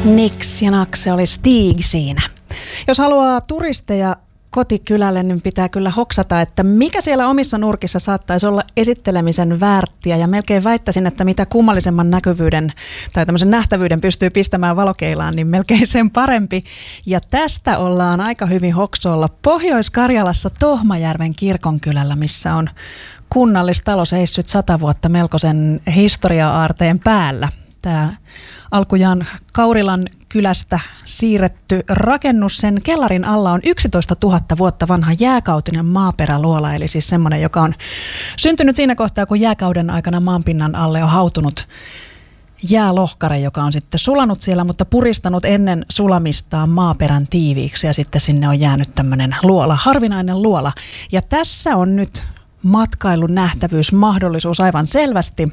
Nix ja Nakse oli Stig siinä. Jos haluaa turisteja kotikylälle, niin pitää kyllä hoksata, että mikä siellä omissa nurkissa saattaisi olla esittelemisen väärtiä. Ja melkein väittäisin, että mitä kummallisemman näkyvyyden tai tämmöisen nähtävyyden pystyy pistämään valokeilaan, niin melkein sen parempi. Ja tästä ollaan aika hyvin hoksolla Pohjois-Karjalassa Tohmajärven kirkonkylällä, missä on kunnallistalo seissyt 100 vuotta melkoisen historia-aarteen päällä. Tämä alkujaan Kaurilan kylästä siirretty rakennus, sen kellarin alla on 11 000 vuotta vanha jääkautinen maaperäluola, eli siis semmoinen, joka on syntynyt siinä kohtaa, kun jääkauden aikana maanpinnan alle on hautunut jäälohkare, joka on sitten sulanut siellä, mutta puristanut ennen sulamistaan maaperän tiiviiksi, ja sitten sinne on jäänyt tämmöinen luola, harvinainen luola. Ja tässä on nyt matkailun nähtävyysmahdollisuus aivan selvästi.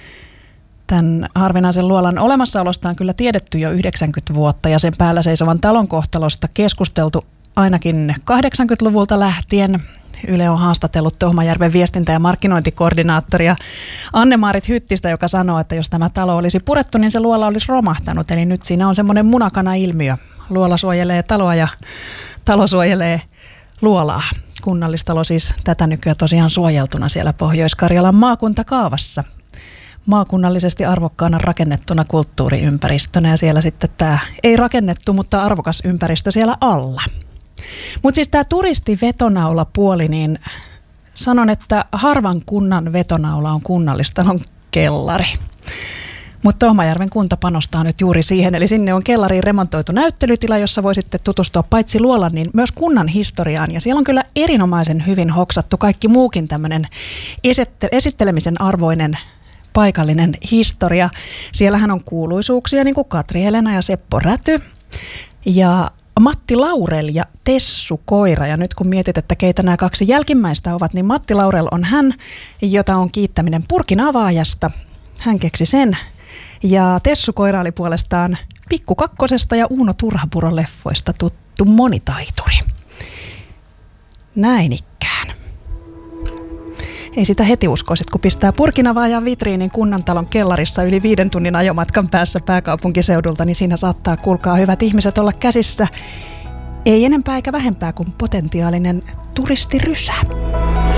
Tämän harvinaisen luolan olemassaolosta on kyllä tiedetty jo 90 vuotta ja sen päällä seisovan talon kohtalosta keskusteltu ainakin 80-luvulta lähtien. Yle on haastatellut Tohmajärven viestintä- ja markkinointikoordinaattoria Anne-Maarit Hyttistä, joka sanoo, että jos tämä talo olisi purettu, niin se luola olisi romahtanut. Eli nyt siinä on semmoinen munakana-ilmiö. Luola suojelee taloa ja talo suojelee luolaa. Kunnallistalo siis tätä nykyään tosiaan suojeltuna siellä Pohjois-Karjalan maakuntakaavassa. Maakunnallisesti arvokkaana rakennettuna kulttuuriympäristönä, ja siellä sitten tämä ei rakennettu, mutta arvokas ympäristö siellä alla. Mutta siis tämä turistivetonauла-puoli, niin sanon, että harvan kunnan vetonaula on kunnallistalon kellari. Mutta Tohmajärven kunta panostaa nyt juuri siihen, eli sinne on kellariin remontoitu näyttelytila, jossa voi sitten tutustua paitsi luolan, niin myös kunnan historiaan. Ja siellä on kyllä erinomaisen hyvin hoksattu kaikki muukin tämmöinen esittelemisen arvoinen paikallinen historia. Siellähän on kuuluisuuksia niin kuin Katri Helena ja Seppo Räty ja Matti Laurel ja Tessu Koira. Ja nyt kun mietit, että keitä nämä kaksi jälkimmäistä ovat, niin Matti Laurel on hän, jota on kiittäminen purkin avaajasta. Hän keksi sen. Ja Tessu Koira oli puolestaan Pikku Kakkosesta ja Uuno Turhapuron leffoista tuttu monitaituri. Näin ikään. Ei sitä heti uskoisit, kun pistää purkinavaajan vitriinin kunnantalon kellarissa yli 5 tunnin ajomatkan päässä pääkaupunkiseudulta, niin siinä saattaa, kuulkaa hyvät ihmiset, olla käsissä ei enempää eikä vähempää kuin potentiaalinen turistirysä.